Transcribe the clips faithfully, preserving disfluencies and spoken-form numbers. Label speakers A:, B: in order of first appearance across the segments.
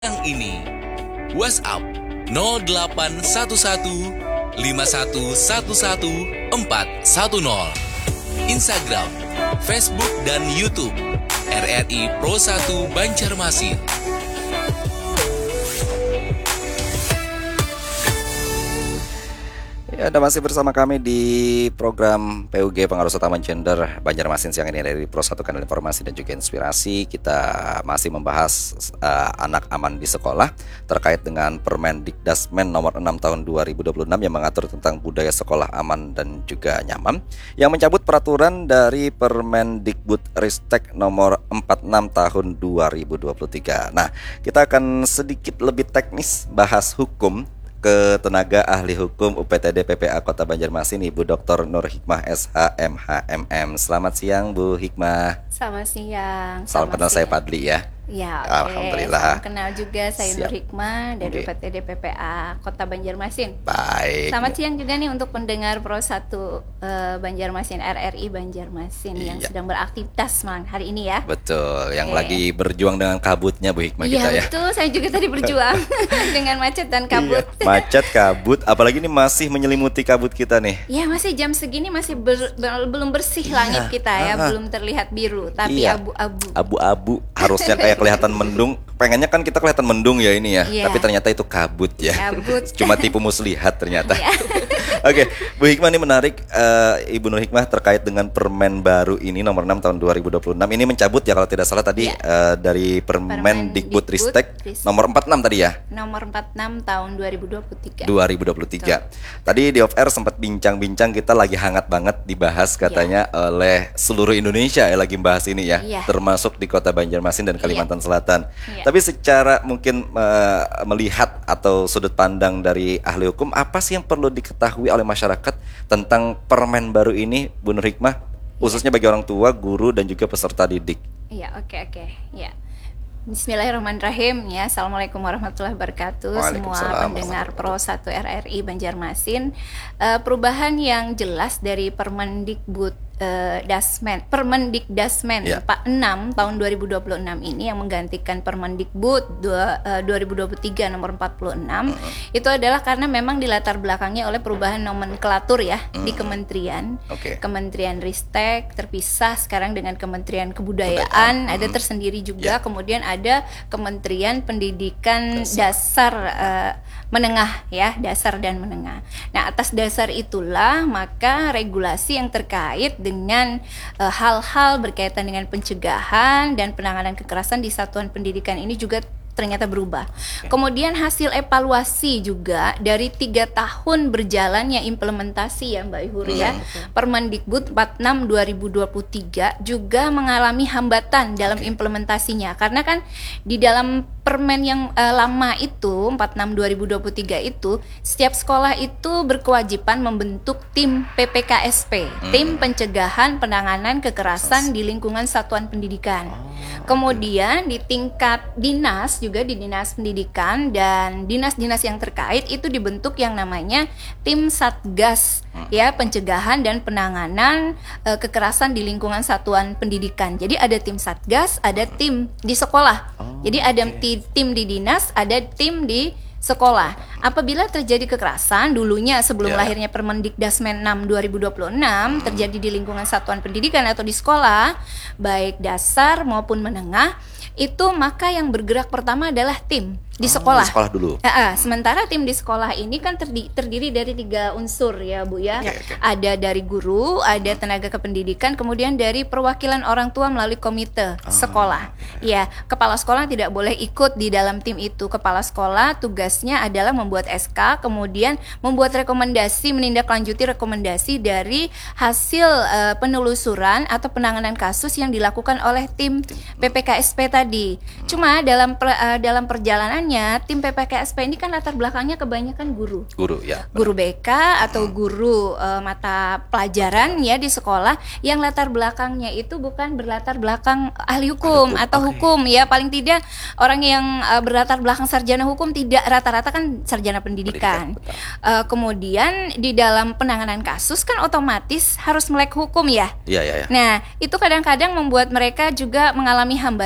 A: Yang ini WhatsApp nol delapan satu satu lima satu satu satu empat satu nol. Instagram, Facebook dan YouTube R R I Pro satu Banjarmasin.
B: Ya, Anda masih bersama kami di program P U G Pengaruh Utama Gender Banjarmasin siang ini dari Pro satu Kanal Informasi dan juga Inspirasi. Kita masih membahas uh, anak aman di sekolah terkait dengan Permendikdasmen nomor enam tahun dua ribu dua puluh enam yang mengatur tentang budaya sekolah aman dan juga nyaman, yang mencabut peraturan dari Permendikbudristek nomor empat puluh enam tahun dua ribu dua puluh tiga. Nah, kita akan sedikit lebih teknis bahas hukum ke tenaga ahli hukum U P T D P P A Kota Banjarmasin, Ibu Doktor Nur Hikmah S H M H M M. Selamat siang Bu Hikmah.
C: Selamat siang.
B: Salam kenal, saya Padli ya.
C: Ya, oke.
B: Alhamdulillah.
C: Salam kenal juga, saya
B: Siap.
C: Nur Hikmah dari
B: Oke.
C: U P T D P P A Kota Banjarmasin.
B: Baik.
C: Selamat siang juga nih untuk pendengar Pro satu uh, Banjarmasin, R R I Banjarmasin yang
B: Iya.
C: sedang beraktivitas malam hari ini ya.
B: Betul, yang
C: Oke.
B: lagi berjuang dengan kabutnya Bu Hikmah
C: Iya
B: kita ya.
C: betul, saya juga tadi berjuang dengan macet dan kabut.
B: Iya, macet, kabut, apalagi ini masih menyelimuti kabut kita nih.
C: Ya masih jam segini masih ber- ber- belum bersih
B: Iya.
C: langit kita ya,
B: Ah.
C: belum terlihat biru, tapi
B: Iya.
C: abu-abu.
B: Abu-abu, harusnya kayak kelihatan mendung. Pengennya kan kita kelihatan mendung ya ini ya,
C: Iya.
B: tapi ternyata itu kabut ya.
C: Kabut.
B: Cuma tipu muslihat ternyata.
C: Iya.
B: Oke, Bu Hikmah, ini menarik, eh, Ibu Nur Hikmah, terkait dengan permen baru ini nomor enam tahun dua ribu dua puluh enam. Ini mencabut ya kalau tidak salah tadi
C: Iya.
B: eh, dari Permendikbudristek
C: Permendikbudristek.
B: nomor empat puluh enam tadi ya.
C: Nomor empat puluh enam tahun dua ribu dua puluh tiga.
B: dua ribu dua puluh tiga. Tadi di off air sempat bincang-bincang, kita lagi hangat banget dibahas katanya oleh seluruh Indonesia ya, lagi membahas ini ya,
C: Iya.
B: termasuk di Kota Banjarmasin dan Kalimantan Selatan.
C: Iya.
B: Tapi secara mungkin eh, melihat atau sudut pandang dari ahli hukum, apa sih yang perlu diketahui oleh masyarakat tentang permen baru ini, Bu Nur Hikmah, khususnya bagi orang tua, guru dan juga peserta didik?
C: Iya, oke oke. Ya. Bismillahirrahmanirrahim ya. Assalamualaikum warahmatullahi wabarakatuh. Semua
B: Waalaikumsalam
C: pendengar Pro satu R R I Banjarmasin. Eh, perubahan yang jelas dari Permendikbud eh, Dasmen, Permendikdasmen
B: Ya.
C: empat puluh enam tahun dua ribu dua puluh enam ini yang menggantikan Permendikbud dua, eh, dua ribu dua puluh tiga nomor empat puluh enam. Itu adalah karena memang dilatar belakangnya oleh perubahan nomenklatur ya di kementerian.
B: Oke.
C: Kementerian Ristek terpisah sekarang dengan Kementerian Kebudayaan, ada tersendiri juga.
B: Ya.
C: Kemudian ada Kementerian Pendidikan Dasar, eh, Menengah ya, dasar dan menengah. Nah, atas dasar itulah maka regulasi yang terkait dengan eh, hal-hal berkaitan dengan pencegahan dan penanganan kekerasan di satuan pendidikan ini juga ternyata berubah. Kemudian hasil evaluasi juga dari tiga tahun berjalannya implementasi ya Mbak Ihuri ya, Permendikbud empat puluh enam dua ribu dua puluh tiga juga mengalami hambatan dalam implementasinya, karena kan di dalam permen yang eh, lama itu empat puluh enam dua ribu dua puluh tiga itu setiap sekolah itu berkewajiban membentuk tim P P K S P, tim pencegahan penanganan kekerasan di lingkungan satuan pendidikan. Kemudian di tingkat dinas juga, di dinas pendidikan dan dinas-dinas yang terkait itu dibentuk yang namanya tim Satgas ya, pencegahan dan penanganan eh, kekerasan di lingkungan satuan pendidikan. Jadi ada tim Satgas, ada tim di sekolah. Jadi ada ti- tim di dinas, ada tim di sekolah. Apabila terjadi kekerasan dulunya sebelum
B: Ya.
C: lahirnya Permendikdasmen enam dua ribu dua puluh enam terjadi di lingkungan satuan pendidikan atau di sekolah, baik dasar maupun menengah, itu maka yang bergerak pertama adalah tim di
B: Oh,
C: sekolah.
B: di sekolah dulu.
C: Ah, ah, sementara tim di sekolah ini kan terdi- terdiri dari tiga unsur ya Bu ya.
B: Oke, oke.
C: Ada dari guru, ada tenaga kependidikan, kemudian dari perwakilan orang tua melalui komite sekolah. Ya, kepala sekolah tidak boleh ikut di dalam tim itu. Kepala sekolah tugasnya adalah membuat S K, kemudian membuat rekomendasi, menindaklanjuti rekomendasi dari hasil eh, penelusuran atau penanganan kasus yang dilakukan oleh tim P P K S P tadi. Cuma dalam per- eh, dalam perjalanannya tim P P K S P ini kan latar belakangnya kebanyakan guru.
B: Guru ya.
C: Guru B K atau guru eh, mata pelajaran ya di sekolah yang latar belakangnya itu bukan berlatar belakang ahli hukum
B: hukum,
C: atau
B: oke.
C: hukum ya, paling tidak orang yang eh, berlatar belakang sarjana hukum, tidak rata-rata kan sarjana pendidikan.
B: Pendidikan,
C: Eh, kemudian di dalam penanganan kasus kan otomatis harus melek hukum ya.
B: Iya, iya, iya.
C: Nah, itu kadang-kadang membuat mereka juga mengalami hambatan dalam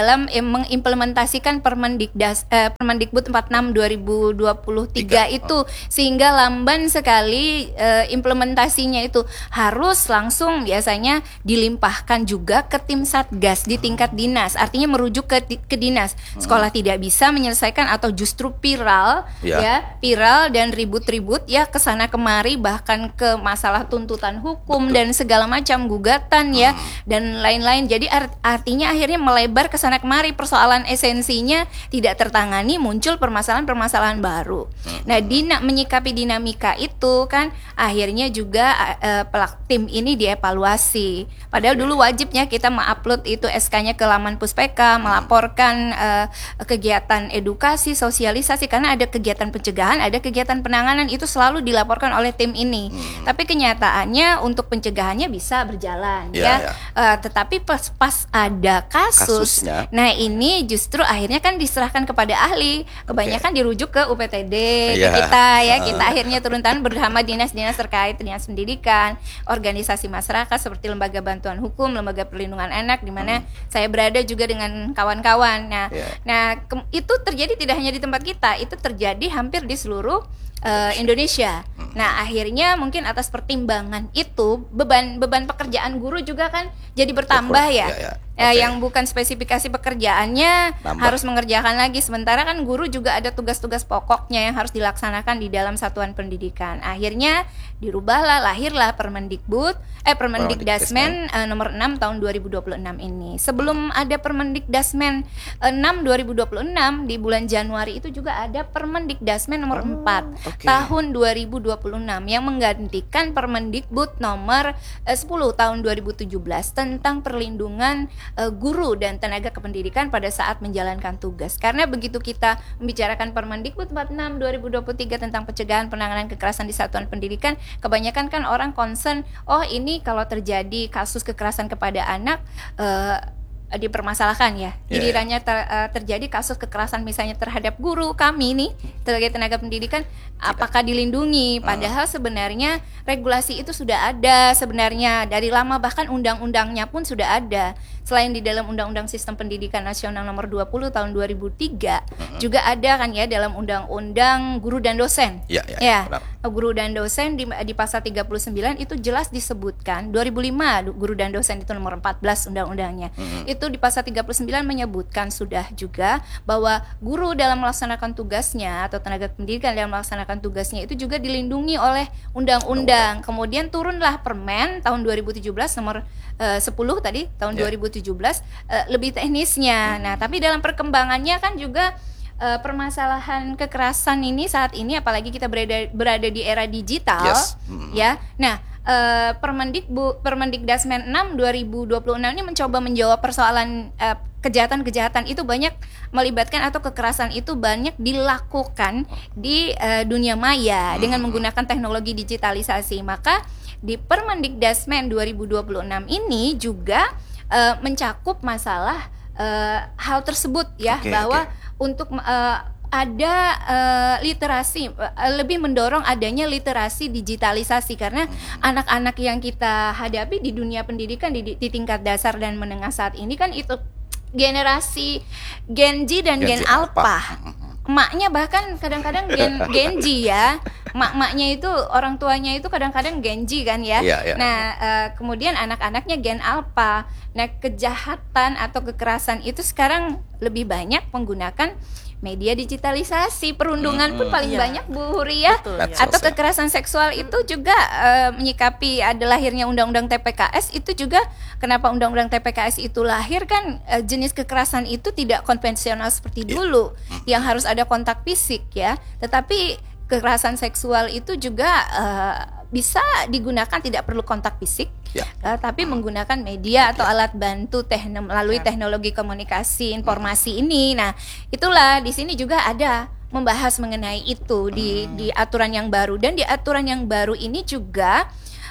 C: dalam eh, mengimplementasikan Permendikdas eh, Permendikbud empat puluh enam dua ribu dua puluh tiga
B: Tiga.
C: itu, sehingga lamban sekali eh, implementasinya itu harus langsung biasanya dilimpahkan juga ke tim Satgas di tingkat dinas, artinya merujuk ke ke dinas. Sekolah tidak bisa menyelesaikan atau justru viral
B: Ya.
C: ya, viral dan ribut-ribut ya kesana kemari, bahkan ke masalah tuntutan hukum dan segala macam gugatan ya dan lain-lain. Jadi art- artinya akhirnya melebar kesana kemari, persoalan esensinya tidak tertangani, muncul permasalahan-permasalahan baru. Nah, dina menyikapi dinamika itu kan akhirnya juga uh, pelak tim ini dievaluasi. Padahal dulu wajibnya kita mengupload itu S K-nya ke laman Puspeka, melaporkan uh, kegiatan edukasi, sosialisasi, karena ada kegiatan pencegahan, ada kegiatan penanganan, itu selalu dilaporkan oleh tim ini. Hmm. Tapi kenyataannya untuk pencegahannya bisa berjalan
B: Ya,
C: ya.
B: ya.
C: Uh, tetapi pas pas ada kasus,
B: Kasusnya.
C: nah ini justru akhirnya kan diserahkan kepada ahli. Kebanyakan dirujuk ke U P T D, ke
B: Ya.
C: kita ya. Kita akhirnya turun tangan bersama dinas-dinas terkait, dinas pendidikan, organisasi masyarakat seperti lembaga bantuan hukum, lembaga perlindungan anak, di mana hmm. saya berada juga dengan kawan-kawan. Nah,
B: Ya.
C: nah ke- itu terjadi tidak hanya di tempat kita, itu terjadi hampir di seluruh uh, Indonesia. Nah, akhirnya mungkin atas pertimbangan itu beban beban pekerjaan guru juga kan jadi bertambah ya.
B: Ya, ya.
C: Ya,
B: Oke.
C: yang bukan spesifikasi pekerjaannya
B: Nambah.
C: harus mengerjakan lagi. Sementara kan guru juga ada tugas-tugas pokoknya yang harus dilaksanakan di dalam satuan pendidikan. Akhirnya dirubahlah, lahirlah Permendikbud, eh Permendikdasmen eh, nomor enam tahun dua ribu dua puluh enam ini. Sebelum ada Permendikdasmen enam dua ribu dua puluh enam, di bulan Januari itu juga ada Permendikdasmen nomor empat
B: oke.
C: tahun dua ribu dua puluh enam yang menggantikan Permendikbud nomor eh, sepuluh tahun dua ribu tujuh belas tentang perlindungan uh, guru dan tenaga kependidikan pada saat menjalankan tugas. Karena begitu kita membicarakan Permendikbud empat puluh enam dua ribu dua puluh tiga tentang pencegahan penanganan kekerasan di satuan pendidikan, kebanyakan kan orang concern, oh ini kalau terjadi kasus kekerasan kepada anak uh, dipermasalahkan ya.
B: Yeah.
C: Gilirannya ter, uh, terjadi kasus kekerasan misalnya terhadap guru kami nih sebagai tenaga pendidikan, apakah dilindungi? Padahal sebenarnya regulasi itu sudah ada sebenarnya dari lama, bahkan undang-undangnya pun sudah ada. Selain di dalam Undang-Undang Sistem Pendidikan Nasional nomor dua puluh tahun dua ribu tiga, uh-huh. juga ada kan ya dalam Undang-Undang Guru dan Dosen.
B: Ya, ya,
C: ya.
B: benar.
C: Guru dan dosen di, di pasal tiga puluh sembilan itu jelas disebutkan, dua ribu lima guru dan dosen itu nomor empat belas undang-undangnya. Uh-huh. Itu di pasal tiga puluh sembilan menyebutkan sudah juga bahwa guru dalam melaksanakan tugasnya atau tenaga pendidikan dalam melaksanakan tugasnya itu juga dilindungi oleh undang-undang. Kemudian turunlah Permen tahun dua ribu tujuh belas nomor uh, sepuluh tadi tahun
B: Yeah.
C: dua ribu tujuh belas uh, lebih teknisnya. Nah, tapi dalam perkembangannya kan juga uh, permasalahan kekerasan ini saat ini, apalagi kita berada berada di era digital,
B: Yes. Mm-hmm.
C: ya. Nah, uh, Permendikbud Permendikdasmen enam dua ribu dua puluh enam ini mencoba menjawab persoalan uh, kejahatan-kejahatan itu banyak melibatkan atau kekerasan itu banyak dilakukan di uh, dunia maya hmm. dengan menggunakan teknologi digitalisasi. Maka di Permendikdasmen dua ribu dua puluh enam ini juga uh, mencakup masalah uh, hal tersebut ya,
B: okay,
C: bahwa
B: okay.
C: untuk uh, ada uh, literasi, uh, lebih mendorong adanya literasi digitalisasi, karena hmm. anak-anak yang kita hadapi di dunia pendidikan di, di tingkat dasar dan menengah saat ini kan itu generasi Gen Z dan Gen, Gen Alpha. Emaknya bahkan kadang-kadang Gen Gen Z ya. Mak-maknya itu, orang tuanya itu kadang-kadang Gen Z kan ya.
B: Yeah, yeah.
C: Nah, uh, kemudian anak-anaknya Gen Alpha. Nah, kejahatan atau kekerasan itu sekarang lebih banyak menggunakan media digitalisasi. Perundungan pun paling
D: Iya.
C: banyak Bu Huri ya.
D: Betul,
B: Medsos,
C: Atau
B: ya.
C: kekerasan seksual itu juga uh, menyikapi ada lahirnya Undang-Undang T P K S itu juga. Kenapa Undang-Undang T P K S itu lahir kan uh, jenis kekerasan itu tidak konvensional seperti dulu yang harus ada kontak fisik ya. Tetapi kekerasan seksual itu juga uh, bisa digunakan tidak perlu kontak fisik.
B: Ya.
C: Uh, tapi menggunakan media atau alat bantu tekno- melalui teknologi komunikasi informasi ini. Nah, itulah di sini juga ada membahas mengenai itu di di aturan yang baru, dan di aturan yang baru ini juga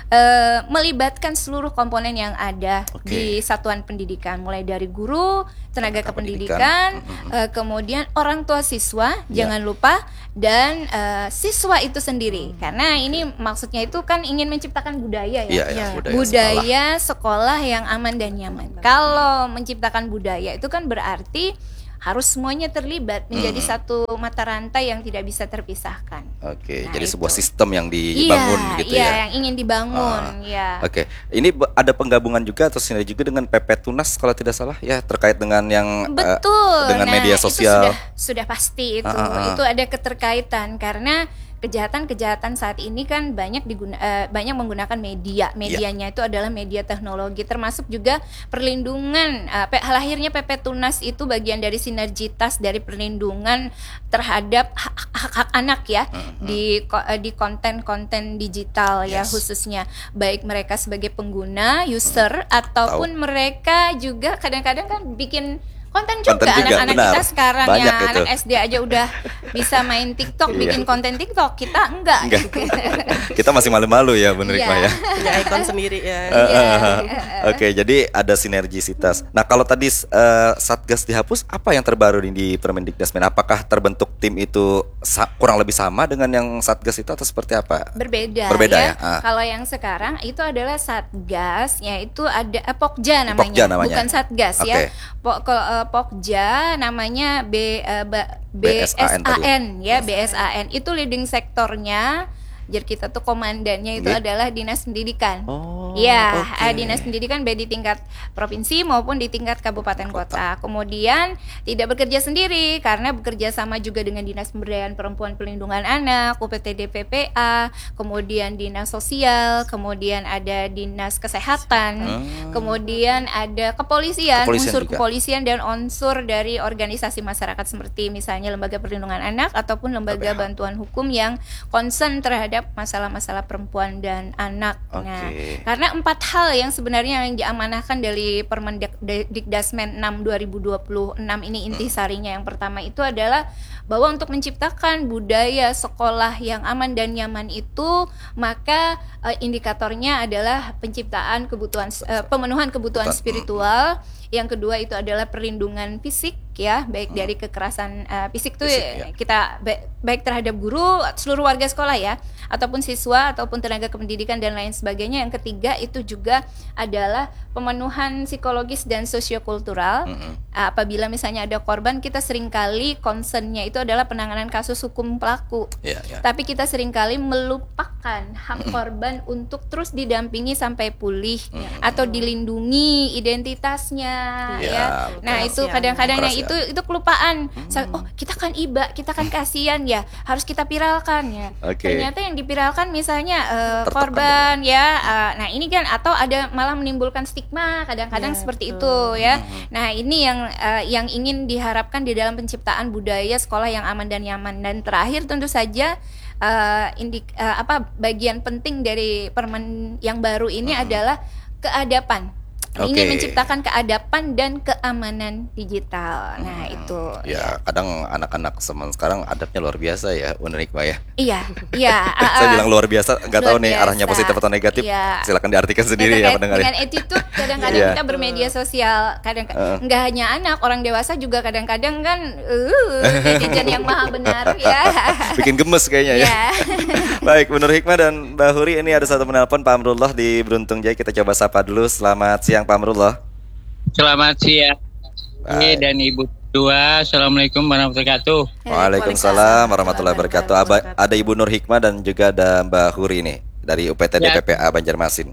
C: uh, melibatkan seluruh komponen yang ada
B: Oke.
C: di satuan pendidikan, mulai dari guru, tenaga
B: Tenaga
C: kependidikan,
B: pendidikan.
C: uh, kemudian orang tua siswa,
B: Ya.
C: jangan lupa, dan uh, siswa itu sendiri. Karena ini maksudnya itu kan ingin menciptakan budaya ya.
B: Iya, ya,
D: Ya.
B: budaya,
C: budaya sekolah. yang aman dan nyaman. Kalau menciptakan budaya itu kan berarti harus semuanya terlibat menjadi
B: Hmm.
C: satu mata rantai yang tidak bisa terpisahkan.
B: sekolah. Oke,
C: Nah,
B: jadi
C: itu.
B: sebuah sistem yang dibangun
C: iya,
B: gitu
C: iya,
B: ya.
C: yang ingin dibangun,
B: Ah,
C: ya.
B: Oke, ini be- ada penggabungan juga atau sinergi juga dengan P P Tunas kalau tidak salah ya, terkait dengan yang eh,
C: Betul.
B: dengan
C: Nah,
B: media
C: itu
B: sosial.
C: sudah sudah pasti itu.
B: Ah, ah, ah.
C: Itu ada keterkaitan karena kejahatan-kejahatan saat ini kan banyak diguna, eh, banyak menggunakan media.
B: Iya.
C: Medianya itu adalah media teknologi, termasuk juga perlindungan. eh, P- lahirnya P P Tunas itu bagian dari sinergitas dari perlindungan terhadap hak- hak-hak anak ya di ko- eh, di konten-konten digital ya,
B: Yes.
C: khususnya baik mereka sebagai pengguna, user ataupun mereka juga kadang-kadang kan bikin konten juga.
B: Konten juga,
C: Anak-anak
B: benar.
C: kita sekarang
B: Banyak
C: ya,
B: itu.
C: anak S D aja udah bisa main TikTok,
B: Iya.
C: bikin konten TikTok. Kita enggak.
B: Enggak. Kita masih malu-malu ya, Bun Rikma
C: Iya.
B: ya.
D: Punya ikon sendiri ya.
B: Eh, eh,
C: Iya.
B: eh. Oke, jadi ada sinergisitas. Nah, kalau tadi eh, Satgas dihapus, apa yang terbaru nih di Permendikdasmen? Apakah terbentuk tim itu sa- kurang lebih sama dengan yang Satgas itu atau seperti apa?
C: Berbeda,
B: Berbeda
C: ya.
B: ya? Ah.
C: Kalau yang sekarang itu adalah Satgas, yaitu ada eh, Pokja namanya,
B: Pokja namanya.
C: bukan Satgas
B: Oke.
C: ya. Pok, ke- eh, Pokja namanya B eh, ba-
B: B S A N tadi.
C: B S A N ya, B S A N itu leading sektornya. Jadi kita tuh komandannya itu
B: Nggih.
C: adalah Dinas Pendidikan.
B: Oh,
C: Ya,
B: oke.
C: eh, Dinas Pendidikan baik di tingkat provinsi maupun di tingkat kabupaten kota. Kemudian tidak bekerja sendiri karena bekerja sama juga dengan Dinas Pemberdayaan Perempuan Perlindungan Anak, U P T D P P A, kemudian Dinas Sosial, kemudian ada Dinas Kesehatan,
B: Hmm.
C: kemudian ada kepolisian,
B: Kepolisian
C: unsur
B: juga.
C: kepolisian dan unsur dari organisasi masyarakat seperti misalnya Lembaga Perlindungan Anak ataupun Lembaga
B: L B H.
C: Bantuan Hukum yang concern terhadap masalah-masalah perempuan dan anak. Nah,
B: Oke.
C: karena empat hal yang sebenarnya yang diamanahkan dari Permendikdasmen enam dua ribu dua puluh enam ini intisarinya, yang pertama itu adalah bahwa untuk menciptakan budaya sekolah yang aman dan nyaman itu, maka eh, indikatornya adalah penciptaan kebutuhan eh, pemenuhan kebutuhan
B: Kebutuhan,
C: spiritual. Yang kedua itu adalah perlindungan fisik ya, baik dari kekerasan eh, fisik tuh
B: Fisik, ya.
C: kita ba- baik terhadap guru, seluruh warga sekolah ya, ataupun siswa ataupun tenaga kependidikan dan lain sebagainya. Yang ketiga itu juga adalah pemenuhan psikologis dan sosiokultural.
B: Mm-mm.
C: Apabila misalnya ada korban, kita seringkali concernnya itu adalah penanganan kasus hukum pelaku.
B: Iya, iya.
C: Tapi kita seringkali melupakan hak korban untuk terus didampingi sampai pulih atau dilindungi identitasnya
B: Iya,
C: ya.
B: betul.
C: Nah, itu
D: Kerasian.
C: kadang-kadang nah,
B: Kerasian.
C: itu itu kelupaan. Sa- Oh, kita kan iba, kita kan kasihan ya, harus kita viralkan ya.
B: Oke.
C: Ternyata yang dipiralkan misalnya eh,
B: Tertekan
C: korban ya. eh, nah, ini kan atau ada malah menimbulkan stigma kadang-kadang
D: Ya,
C: seperti
D: betul.
C: itu ya. Nah, ini yang eh, yang ingin diharapkan di dalam penciptaan budaya sekolah yang aman dan nyaman. Dan terakhir tentu saja eh, indik eh, apa bagian penting dari permen yang baru ini adalah keadapan. Ingin
B: Oke.
C: menciptakan keadapan dan keamanan digital. Nah, itu.
B: Ya, kadang anak-anak zaman sekarang adabnya luar biasa ya, Bun Rikma ya.
C: Iya, iya. ah,
B: Saya
C: ah.
B: bilang luar biasa, nggak
C: Luar
B: tahu nih arahnya
C: biasa.
B: positif atau negatif.
C: Iya.
B: Silakan diartikan sendiri
C: Ya,
B: ya
C: terkait
B: pendengar.
C: dengan attitude kadang-kadang
B: Iya.
C: kita bermedia sosial kadang
B: Heeh.
C: nggak hanya anak, orang dewasa juga kadang-kadang kan uh, netizen yang maha benar ya.
B: Bikin gemes kayaknya ya.
C: Ya.
B: Baik, Bun Hikmah dan Mbak Huri, ini ada satu penelpon Pak Amrullah di Beruntung Jaya. Kita coba sapa dulu. Selamat siang Pak Amrullah.
E: Selamat siang,
B: Baik.
E: dan Ibu Dua. Assalamualaikum warahmatullahi wabarakatuh.
B: Waalaikumsalam warahmatullahi wabarakatuh. Aba- Ada Ibu Nur Hikmah dan juga ada Mbak Huri nih dari U P T D
E: Ya.
B: P P A Banjarmasin.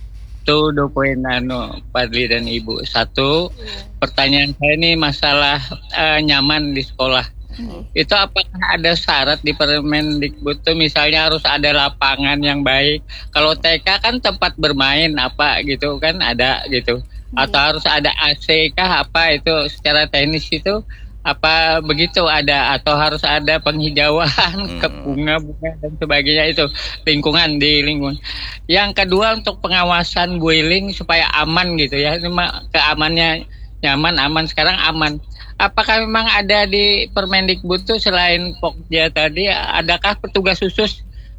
E: Itu dua poin anu Padli dan Ibu. Satu, pertanyaan saya ini masalah eh, nyaman di sekolah. Itu apakah ada syarat di Permendikbud itu misalnya harus ada lapangan yang baik? Kalau T K kan tempat bermain apa gitu kan ada gitu. Atau harus ada A C kah apa itu secara teknis itu apa begitu ada, atau harus ada penghijauan ke bunga-bunga dan sebagainya, itu lingkungan di lingkungan. Yang kedua untuk pengawasan bullying supaya aman gitu ya, ini mah keamannya nyaman, aman sekarang aman. Apakah memang ada di Permendikbud tuh selain Pokja tadi, adakah petugas khusus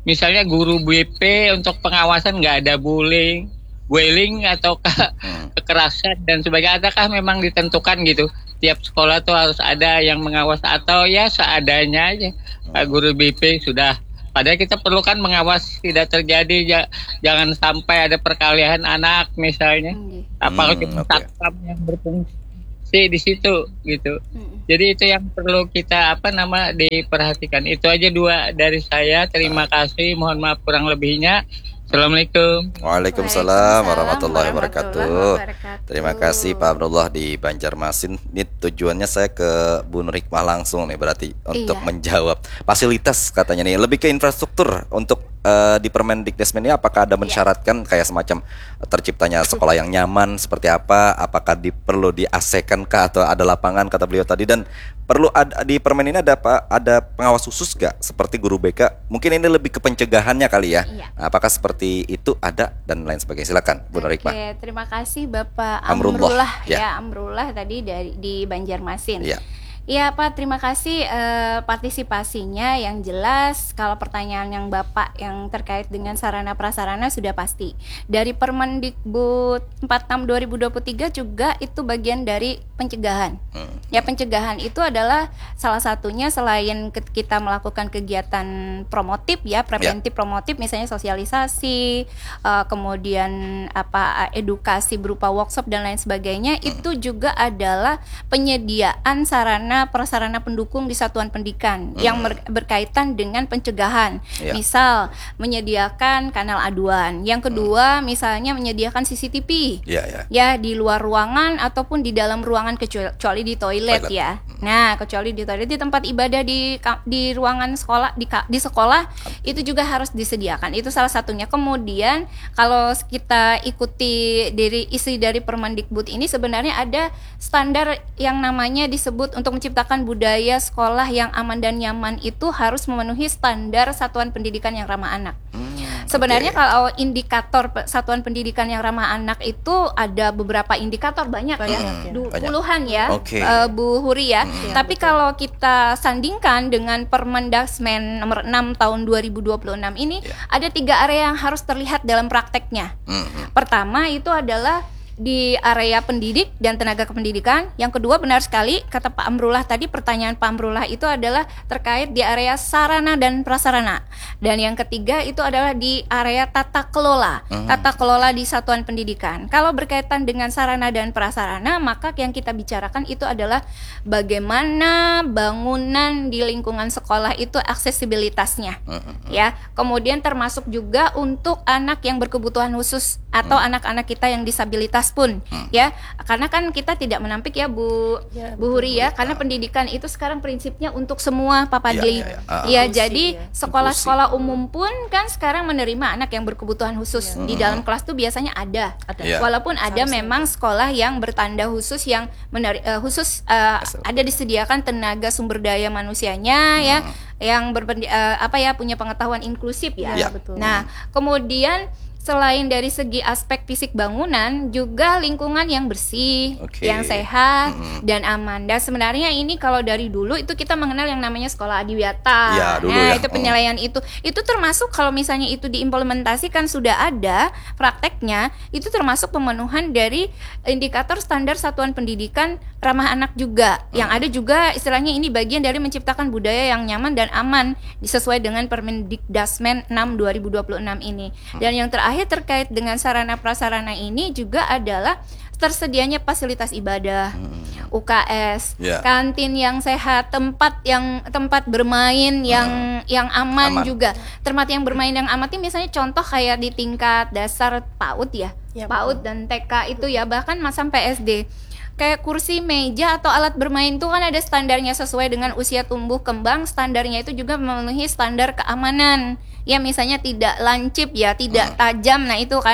E: misalnya guru B P untuk pengawasan nggak ada bullying, bullying atau
B: Hmm.
E: kekerasan dan sebagainya, adakah memang ditentukan gitu? Tiap sekolah tuh harus ada yang mengawas atau ya seadanya aja. Pak guru B P sudah. Padahal kita perlu kan mengawas tidak terjadi ja, jangan sampai ada perkalian anak misalnya.
C: Hmm.
E: Apalagi
B: Hmm, oke.
E: satpam yang berfungsi di situ gitu.
C: Hmm.
E: Jadi itu yang perlu kita apa nama diperhatikan. Itu aja dua dari saya. Terima kasih. Mohon maaf kurang lebihnya. Assalamualaikum.
B: Waalaikumsalam warahmatullahi wabarakatuh.
C: wabarakatuh.
B: Terima kasih Pak Abdullah di Banjarmasin. Ini tujuannya saya ke Bu Nur Hikmah langsung nih berarti untuk
C: Iya.
B: menjawab fasilitas katanya nih lebih ke infrastruktur untuk eh, di Permendikbud ini apakah ada mensyaratkan kayak semacam terciptanya sekolah yang nyaman seperti apa? Apakah di, perlu di A C-kan kah atau ada lapangan kata beliau tadi dan perlu ada di Permen ini ada apa? Ada pengawas khusus gak seperti guru B K? Mungkin ini lebih ke pencegahannya kali ya.
C: Iya.
B: Nah, apakah seperti itu ada dan lain sebagainya? Silakan Bu Nur Hikmah.
C: Oke, terima kasih Bapak
B: Amrullah,
C: Amrullah,
B: ya.
C: ya, Amrullah tadi dari di Banjarmasin.
B: Iya.
C: Ya Pak, terima kasih eh, partisipasinya yang jelas. Kalau pertanyaan yang Bapak yang terkait dengan sarana prasarana sudah pasti. Dari Permendikbud empat puluh enam dua ribu dua puluh tiga juga itu bagian dari pencegahan.
B: Hmm.
C: Ya pencegahan itu adalah salah satunya selain ke- kita melakukan kegiatan promotif ya, preventif promotif misalnya sosialisasi, eh, kemudian apa edukasi berupa workshop dan lain sebagainya, itu juga adalah penyediaan sarana prasarana pendukung di satuan pendidikan yang ber- berkaitan dengan pencegahan.
B: Ya.
C: Misal menyediakan kanal aduan. Yang kedua misalnya menyediakan C C T V.
B: Iya, ya.
C: Ya di luar ruangan ataupun di dalam ruangan kecuali, kecuali di toilet,
B: Toilet.
C: ya. Nah kecuali di toilet di tempat ibadah di ka- di ruangan sekolah di ka- di sekolah itu juga harus disediakan. Itu salah satunya. Kemudian kalau kita ikuti dari isi dari Permendikbud ini sebenarnya ada standar yang namanya disebut untuk menciptakan budaya sekolah yang aman dan nyaman itu harus memenuhi standar satuan pendidikan yang ramah anak. Sebenarnya
B: oke.
C: kalau indikator pe- satuan pendidikan yang ramah anak itu ada beberapa indikator banyak,
D: Banyak,
C: ya,
D: ya.
C: Du-
B: Banyak.
C: puluhan ya,
B: Oke.
C: eh, Bu Huri ya.
D: Iya,
C: Tapi
D: betul.
C: kalau kita sandingkan dengan Permendasmen nomor enam tahun dua ribu dua puluh enam ini,
B: Ya.
C: ada tiga area yang harus terlihat dalam prakteknya.
B: Hmm.
C: Pertama itu adalah di area pendidik dan tenaga kependidikan. Yang kedua benar sekali kata Pak Amrullah tadi, pertanyaan Pak Amrullah itu adalah terkait di area sarana dan prasarana. Dan yang ketiga itu adalah di area tata kelola, tata kelola di satuan pendidikan. Kalau berkaitan dengan sarana dan prasarana, maka yang kita bicarakan itu adalah bagaimana bangunan di lingkungan sekolah itu aksesibilitasnya. Ya, kemudian termasuk juga untuk anak yang berkebutuhan khusus atau anak-anak kita yang disabilitas pun, ya, karena kan kita tidak menampik ya Bu
D: Ya,
C: Bu Huri ya, karena pendidikan itu sekarang prinsipnya untuk semua Pak Padli.
B: Iya, iya, iya. Ah.
C: Ya,
D: Inklusi,
C: jadi
D: ya.
C: sekolah-sekolah umum pun kan sekarang menerima anak yang berkebutuhan khusus di dalam kelas tuh biasanya ada.
D: Ada.
B: Iya.
C: Walaupun ada
D: Harus
C: memang sekolah yang bertanda khusus yang meneri- eh, khusus eh,
B: Asal.
C: ada disediakan tenaga sumber daya manusianya ya, yang berpendi- eh, apa ya punya pengetahuan inklusif ya.
B: Ya.
D: betul.
C: Nah, kemudian selain dari segi aspek fisik bangunan, juga lingkungan yang bersih,
B: Oke.
C: yang sehat
B: Mm-mm.
C: dan aman. Dan sebenarnya ini kalau dari dulu itu kita mengenal yang namanya sekolah adiwiyata.
B: Ya, dulu
C: nah,
B: ya.
C: itu penilaian itu. Itu termasuk kalau misalnya itu diimplementasikan sudah ada prakteknya, itu termasuk pemenuhan dari indikator standar satuan pendidikan ramah anak juga. Yang ada juga istilahnya ini bagian dari menciptakan budaya yang nyaman dan aman sesuai dengan Permendikdasmen enam dua ribu dua puluh enam ini. Dan yang terakhir terkait dengan sarana prasarana ini juga adalah tersedianya fasilitas ibadah, U K S,
B: Ya.
C: kantin yang sehat, tempat yang tempat bermain yang yang aman,
B: Aman.
C: juga. Tempat yang bermain yang aman itu misalnya contoh kayak di tingkat dasar PAUD ya,
D: Ya,
C: PAUD dan T K itu ya, bahkan sampai S D. Kayak kursi, meja atau alat bermain itu kan ada standarnya sesuai dengan usia tumbuh kembang. Standarnya itu juga memenuhi standar keamanan. Ya misalnya tidak lancip ya, tidak tajam. Nah itu kan ya.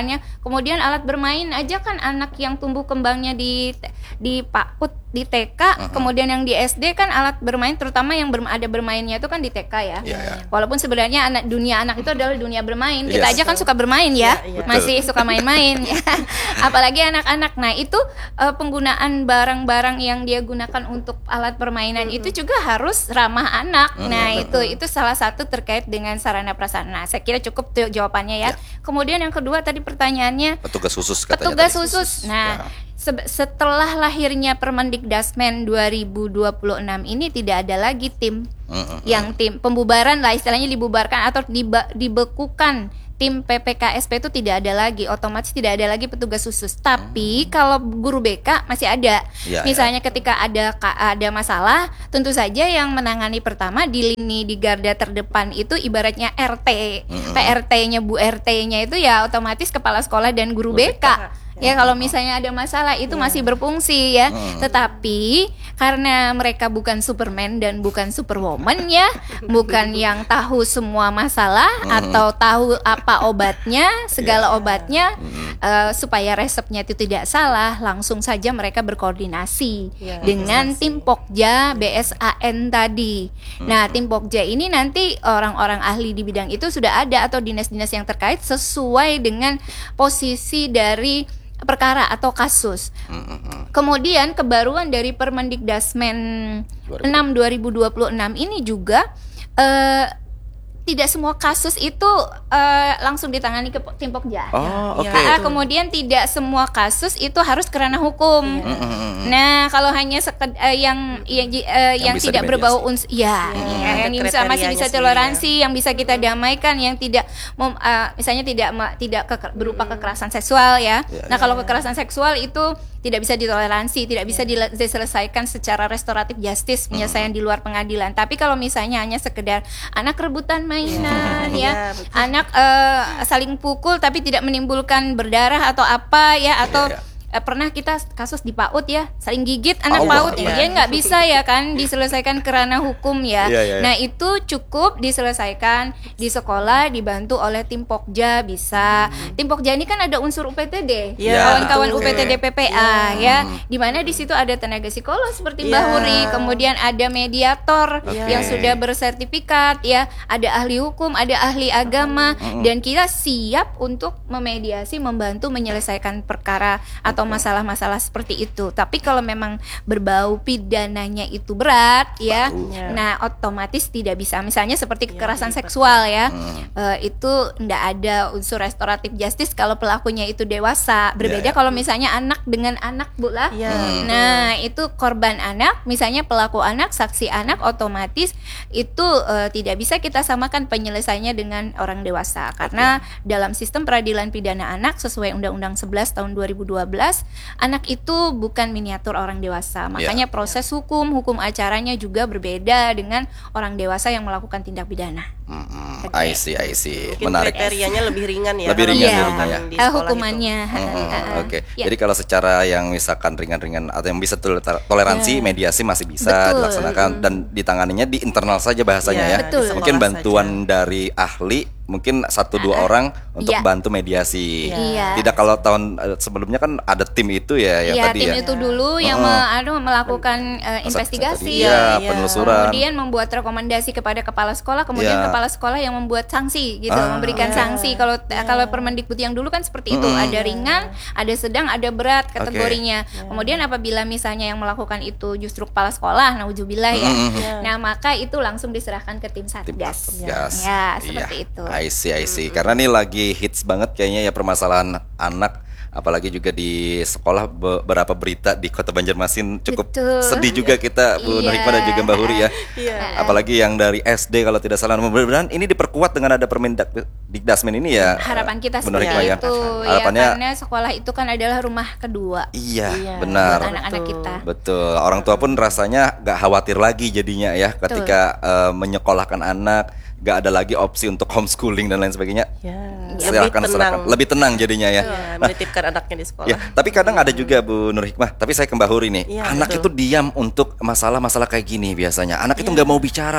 C: Kemudian alat bermain aja kan anak yang tumbuh kembangnya di di PAUD, di T K, uh-huh. kemudian yang di S D kan alat bermain, terutama yang ber, ada bermainnya itu kan di T K ya.
B: Yeah, yeah.
C: Walaupun sebenarnya anak dunia anak itu adalah dunia bermain. Kita
B: yes.
C: aja kan suka bermain ya,
B: yeah, yeah.
C: masih suka main-main. Apalagi anak-anak. Nah itu uh, penggunaan barang-barang yang dia gunakan untuk alat permainan uh-huh. itu juga harus ramah anak. Uh-huh. Nah itu itu salah satu terkait dengan sarana prasarana. Saya kira cukup tuh jawabannya ya. Yeah. Kemudian yang kedua tadi pertanyaannya
B: petugas khusus katanya.
C: Petugas
B: tadi.
C: khusus. Nah, se- setelah lahirnya Permendikdasmen dua ribu dua puluh enam ini tidak ada lagi tim uh-huh. yang tim pembubaran lah istilahnya dibubarkan atau diba- dibekukan. Tim P P K S P itu tidak ada lagi, otomatis tidak ada lagi petugas khusus. Tapi hmm. kalau guru B K masih ada. Ya, Misalnya ya. ketika ada ada masalah, tentu saja yang menangani pertama di lini di garda terdepan itu ibaratnya R T, hmm. P R T-nya Bu R T-nya itu ya otomatis kepala sekolah dan guru B K. Ya kalau misalnya ada masalah itu yeah. masih berfungsi ya. Hmm. Tetapi karena mereka bukan Superman dan bukan Superwoman ya, bukan yang tahu semua masalah hmm. atau tahu apa obatnya, segala yeah. obatnya hmm. uh, supaya resepnya itu tidak salah, langsung saja mereka berkoordinasi yeah. dengan tim Pokja B S A N tadi. Hmm. Nah, tim Pokja ini nanti orang-orang ahli di bidang itu sudah ada atau dinas-dinas yang terkait sesuai dengan posisi dari perkara atau kasus. Mm-hmm. Kemudian kebaruan dari Permendikdasmen enam dua ribu dua puluh enam ini juga uh, tidak semua kasus itu uh, langsung ditangani ke tim Pokja.
B: Oh, oke.
C: Okay. Kemudian tidak semua kasus itu harus kerana hukum. Yeah. Nah, kalau hanya seked, uh, yang yang, uh, yang, yang tidak berbau unsur, ya, yeah. ya yang bisa masih bisa toleransi, ya. yang bisa kita damaikan, yang tidak, mem, uh, misalnya tidak tidak ke, berupa kekerasan seksual ya. Yeah. Nah, kalau kekerasan seksual itu tidak bisa ditoleransi, tidak bisa yeah. diselesaikan secara restoratif justice, penyelesaian mm. di luar pengadilan. Tapi kalau misalnya hanya sekedar anak rebutan mainan ya, ya anak uh, saling pukul tapi tidak menimbulkan berdarah atau apa ya, atau yeah, yeah. pernah kita kasus di PAUD ya, saling gigit anak PAUD, ya. Dia nggak bisa ya kan diselesaikan kerana hukum ya. Yeah, yeah, yeah. Nah itu cukup diselesaikan di sekolah dibantu oleh tim Pokja bisa. Hmm. Tim Pokja ini kan ada unsur U P T D, yeah, kawan-kawan okay. U P T D P P A yeah. ya, di mana di situ ada tenaga psikolog seperti yeah. Mbak Huri, kemudian ada mediator okay. yang sudah bersertifikat ya, ada ahli hukum, ada ahli agama, hmm. dan kita siap untuk memediasi, membantu menyelesaikan perkara atau masalah-masalah seperti itu. Tapi kalau memang berbau pidananya itu berat ya, ya. Nah otomatis tidak bisa. Misalnya seperti kekerasan ya, seksual ya, hmm. uh, itu tidak ada unsur restoratif justice kalau pelakunya itu dewasa. Berbeda ya, ya. Kalau misalnya anak dengan anak Bu lah. Ya. Nah itu korban anak, misalnya pelaku anak, saksi anak, otomatis itu uh, tidak bisa kita samakan penyelesaiannya dengan orang dewasa. Karena okay. dalam sistem peradilan pidana anak sesuai Undang-Undang sebelas tahun dua ribu dua belas, anak itu bukan miniatur orang dewasa. Makanya yeah. proses hukum, hukum acaranya juga berbeda dengan orang dewasa yang melakukan tindak pidana.
B: Mm-hmm. Okay. I see, I see.
D: Mungkin
B: menarik.
D: Kriterianya lebih ringan ya.
B: Lebih ringan ya. ya.
D: Di
C: uh, hukumannya.
B: Mm-hmm. Oke. Okay. Yeah. Jadi kalau secara yang misalkan ringan-ringan atau yang bisa toleransi, yeah. mediasi masih bisa Betul. dilaksanakan mm. dan ditanganinya di internal saja bahasanya yeah, ya.
C: Betul.
B: Mungkin bantuan saja. dari ahli mungkin satu dua uh, orang untuk iya. bantu mediasi.
C: Iya.
B: Tidak kalau tahun sebelumnya kan ada tim itu ya, ya
C: iya,
B: tadi
C: tim
B: ya.
C: itu dulu yang uh, me, aduh, melakukan uh, investigasi,
B: ya, ya. penelusuran.
C: Kemudian membuat rekomendasi kepada kepala sekolah, kemudian ya. kepala sekolah yang membuat sanksi gitu, ah, memberikan ya. sanksi. Kalau ya. kalau Permendikbud yang dulu kan seperti itu, hmm. ada ringan, ada sedang, ada berat kategorinya. Okay. Ya. Kemudian apabila misalnya yang melakukan itu justru kepala sekolah, nauzubillah ya. Hmm. ya. Nah, maka itu langsung diserahkan ke tim Satgas.
B: Tim ya.
C: ya, seperti ya. itu.
B: I see, I see. Hmm. Karena ini lagi hits banget kayaknya ya permasalahan anak, apalagi juga di sekolah beberapa berita di Kota Banjarmasin cukup Betul. sedih juga kita Bu iya. Nurhikmah dan juga Mbak Huri ya. Iya. Apalagi yang dari S D kalau tidak salah. Mudah-mudahan ini diperkuat dengan ada Permendikdasmen ini ya.
C: Harapan kita
B: seperti
C: ya. itu ya, karena sekolah itu kan adalah rumah kedua.
B: Iya, iya. benar.
C: Anak-anak kita.
B: Betul. Orang tua pun rasanya gak khawatir lagi jadinya ya ketika uh, menyekolahkan anak. Gak ada lagi opsi untuk homeschooling dan lain sebagainya. Ya, silakan, lebih tenang. Silakan. Lebih tenang jadinya ya.
D: Ya menitipkan anaknya di sekolah.
B: Ya, tapi kadang ada juga Bu Nurhikmah. Tapi saya ke Mbak Huri nih. Ya, anak betul. itu diam untuk masalah-masalah kayak gini biasanya. Anak ya. itu nggak mau bicara.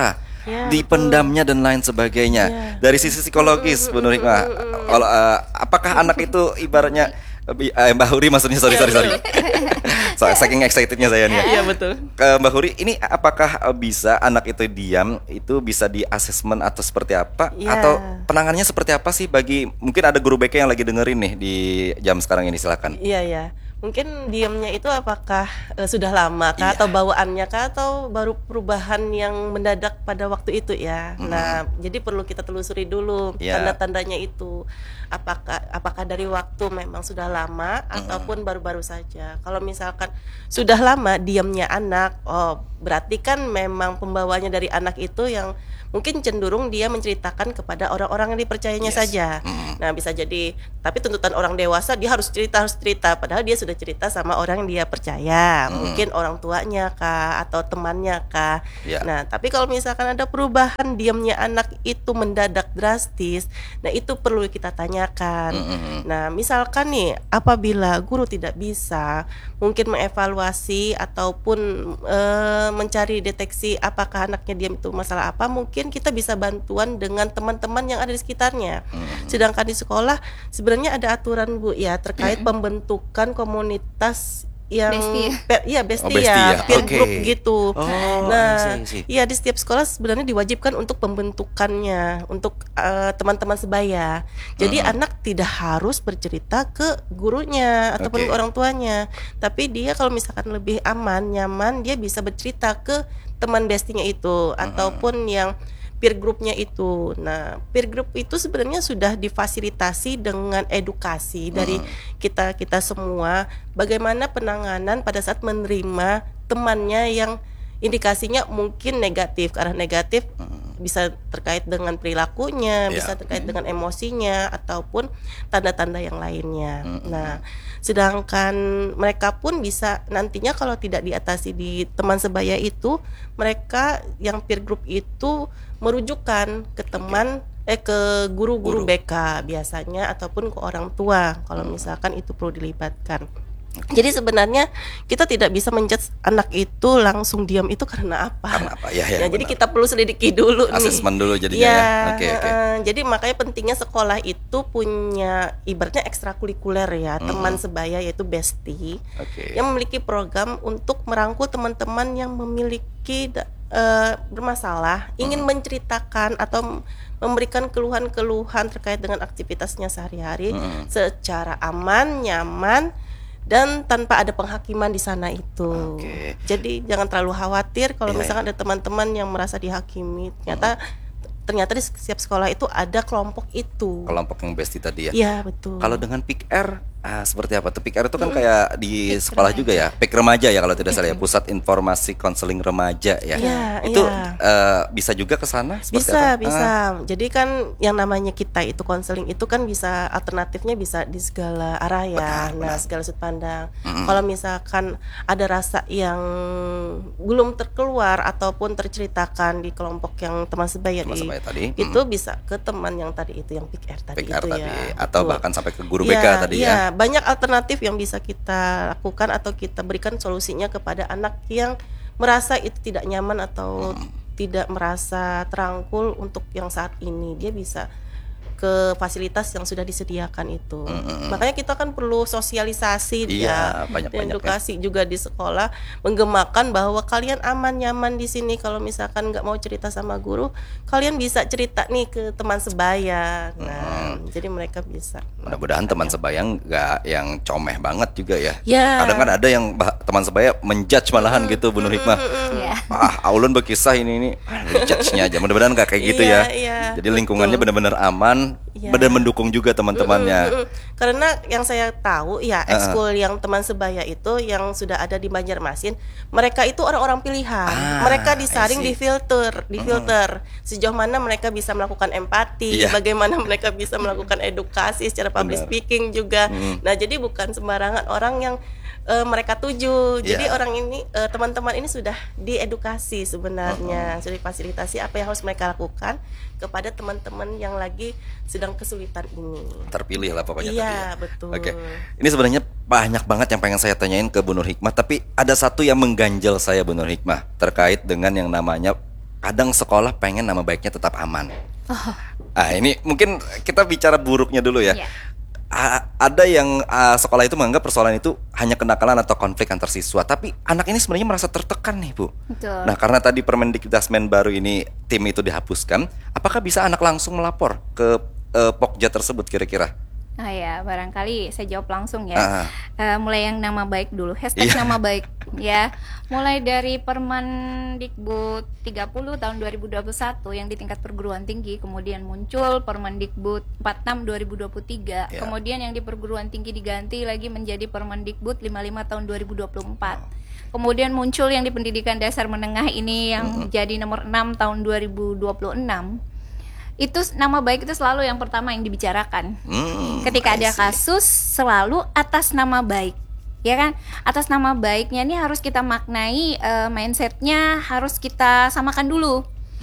D: Ya,
B: dipendamnya dan lain sebagainya.
D: Ya.
B: Dari sisi psikologis, Bu Nur Hikmah, kalau uh, apakah anak itu ibaratnya eh, Mbak Huri maksudnya sorry sorry sorry. So, saking excitednya saya nih.
D: Iya betul.
B: Ke Mbak Huri, ini apakah uh, bisa anak itu diam itu bisa di asesmen atau seperti apa?
D: Ya.
B: Atau penanganannya seperti apa sih bagi mungkin ada guru B K yang lagi dengerin nih di jam sekarang ini, silakan.
D: Iya ya. Mungkin diamnya itu apakah e, sudah lama kah
B: Iya.
D: atau bawaannya kah atau baru perubahan yang mendadak pada waktu itu ya.
B: Mm-hmm.
D: Nah, jadi perlu kita telusuri dulu
B: Iya.
D: tanda-tandanya itu. Apakah apakah dari waktu memang sudah lama
B: Mm-hmm.
D: ataupun baru-baru saja. Kalau misalkan sudah lama diamnya anak, oh berarti kan memang pembawanya dari anak itu yang mungkin cenderung dia menceritakan kepada orang-orang yang dipercayanya
B: Yes.
D: saja.
B: Mm.
D: Nah, bisa jadi tapi tuntutan orang dewasa dia harus cerita harus cerita padahal dia sudah cerita sama orang yang dia percaya.
B: Mm.
D: Mungkin orang tuanya kah atau temannya kah.
B: Ya.
D: Nah, tapi kalau misalkan ada perubahan diamnya anak itu mendadak drastis, nah itu perlu kita tanyakan.
B: Mm-mm.
D: Nah, misalkan nih apabila guru tidak bisa mungkin mengevaluasi ataupun eh, mencari deteksi apakah anaknya diam itu masalah apa, mungkin kita bisa bantuan dengan teman-teman yang ada di sekitarnya.
B: Mm.
D: Sedangkan di sekolah sebenarnya ada aturan Bu ya terkait pembentukan komunitas yang
C: Bestie.
D: pe- iya bestie,
B: Oh, bestie
D: ya,
B: ya,
D: peer
B: oke.
D: group gitu.
B: Oh,
D: nah,
B: I see, I see.
D: iya di setiap sekolah sebenarnya diwajibkan untuk pembentukannya untuk eh, teman-teman sebaya. Jadi
B: Hmm.
D: anak tidak harus bercerita ke gurunya ataupun
B: Oke.
D: ke orang tuanya, tapi dia kalau misalkan lebih aman, nyaman, dia bisa bercerita ke teman bestinya itu ataupun yang peer groupnya itu. Nah, peer group itu sebenarnya sudah difasilitasi dengan edukasi dari kita kita semua bagaimana penanganan pada saat menerima temannya yang indikasinya mungkin negatif. Karena negatif bisa terkait dengan perilakunya,
B: Ya.
D: bisa terkait dengan emosinya ataupun tanda-tanda yang lainnya.
B: Mm-mm.
D: Nah, sedangkan mereka pun bisa nantinya kalau tidak diatasi di teman sebaya itu, mereka yang peer group itu merujukkan ke teman eh ke guru-guru
B: Guru.
D: B K biasanya ataupun ke orang tua kalau misalkan itu perlu dilibatkan. Jadi sebenarnya kita tidak bisa menjudge anak itu langsung diam itu karena apa?
B: Karena apa? Ya, ya,
D: Ya, jadi
B: benar.
D: kita perlu selidiki dulu nih.
B: Asesmen dulu jadinya
D: Ya,
B: ya. Oke, oke.
D: eh, jadi makanya pentingnya sekolah itu punya ibaratnya ekstrakurikuler ya,
B: Mm-mm.
D: teman sebaya yaitu bestie
B: Oke.
D: yang memiliki program untuk merangkul teman-teman yang memiliki da- eh, bermasalah, ingin menceritakan atau memberikan keluhan-keluhan terkait dengan aktivitasnya sehari-hari
B: Mm-mm.
D: secara aman, nyaman dan tanpa ada penghakiman di sana itu.
B: Oke.
D: Jadi jangan terlalu khawatir kalau
B: Iya,
D: misalkan ada teman-teman yang merasa dihakimi. Ternyata ternyata di setiap sekolah itu ada kelompok itu.
B: Kelompok yang bestie tadi ya.
D: Iya, betul.
B: Kalau dengan P I K R ah, seperti apa tuh? P I K R itu kan kayak di sekolah juga ya. P I K remaja ya kalau tidak salah ya, Pusat Informasi Konseling Remaja ya.
D: Iya,
B: Itu
D: iya.
B: eh, bisa juga ke sana seperti
D: Bisa,
B: apa?
D: bisa.
B: Ah,
D: Jadi kan yang namanya kita itu konseling itu kan bisa alternatifnya bisa di segala arah ya.
B: Benar,
D: Nah,
B: benar.
D: segala sudut pandang.
B: Mm-mm.
D: Kalau misalkan ada rasa yang belum terkeluar ataupun terceritakan di kelompok yang teman sebaya
B: Teman
D: di-
B: sebaya tadi,
D: itu bisa ke teman yang tadi itu yang P I K R tadi
B: P I K R
D: itu
B: tadi
D: ya.
B: atau
D: Betul.
B: bahkan sampai ke guru B K
D: Iya,
B: tadi
D: iya,
B: ya.
D: banyak alternatif yang bisa kita lakukan atau kita berikan solusinya kepada anak yang merasa itu tidak nyaman atau tidak merasa terangkul untuk yang saat ini. Dia bisa ke fasilitas yang sudah disediakan itu.
B: Mm-mm.
D: Makanya kita kan perlu sosialisasi
B: Iya,
D: ya,
B: banyak-banyak
D: dan
B: ya.
D: edukasi juga di sekolah, menggemakan bahwa kalian aman nyaman di sini. Kalau misalkan nggak mau cerita sama guru, kalian bisa cerita nih ke teman sebaya. Nah, jadi mereka bisa.
B: Mudah-mudahan teman sebaya nggak yang comeh banget juga ya.
D: Ya.
B: Kadang kan ada yang bah- teman sebaya menjudge malahan gitu, Bu Nur Hikmah.
C: Ya.
B: Ah, Aulun berkisah ini ini, ah, judge-nya aja. Mudah-mudahan nggak kayak gitu
D: Iya,
B: ya.
D: iya,
B: Jadi lingkungannya
D: betul.
B: benar-benar aman,
D: Iya.
B: benar mendukung juga teman-temannya.
D: Mm-mm. Karena yang saya tahu ya
B: Uh-uh.
D: ekskul yang teman sebaya itu yang sudah ada di Banjarmasin, mereka itu orang-orang pilihan.
B: Ah,
D: Mereka disaring,
B: I see.
D: difilter, difilter sejauh mana mereka bisa melakukan empati,
B: Iya.
D: bagaimana mereka bisa melakukan edukasi secara public
B: Benar.
D: speaking juga.
B: Mm.
D: Nah, jadi bukan sembarangan orang yang eh, mereka tuju. Jadi
B: Iya.
D: orang ini eh, teman-teman ini sudah diedukasi sebenarnya, sudah difasilitasi apa yang harus mereka lakukan kepada teman-teman yang lagi sedang kesulitan ini.
B: Terpilih lah pokoknya
D: Iya,
B: tadi ya.
D: betul.
B: Oke. Ini sebenarnya banyak banget yang pengen saya tanyain ke Bu Nur Hikmah, tapi ada satu yang mengganjal saya, Bu Nur Hikmah, terkait dengan yang namanya kadang sekolah pengen nama baiknya tetap aman. Ah, ini mungkin kita bicara buruknya dulu ya.
C: Iya.
B: A- ada yang ah, sekolah itu menganggap persoalan itu hanya kenakalan atau konflik antar siswa, tapi anak ini sebenarnya merasa tertekan nih, Bu.
C: Betul.
B: Nah, karena tadi Permendikbudasmen baru ini tim itu dihapuskan, apakah bisa anak langsung melapor ke eh, Pokja tersebut kira-kira?
C: Ah ya, barangkali saya jawab langsung ya.
B: Ah.
C: Eh, mulai yang nama baik dulu, hashtag
B: Iya.
C: nama baik ya. Mulai dari Permendikbud tiga puluh tahun dua ribu dua puluh satu yang di tingkat perguruan tinggi, kemudian muncul Permendikbud empat puluh enam dua ribu dua puluh tiga,
B: Ya.
C: kemudian yang di perguruan tinggi diganti lagi menjadi Permendikbud lima puluh lima tahun dua ribu dua puluh empat. Kemudian muncul yang di pendidikan dasar menengah ini yang jadi nomor enam tahun dua ribu dua puluh enam. Itu nama baik itu selalu yang pertama yang dibicarakan.
B: Hmm,
C: Ketika
B: I
C: ada
B: see.
C: kasus selalu atas nama baik, ya kan? Atas nama baiknya ini harus kita maknai, eh, mindsetnya harus kita samakan dulu.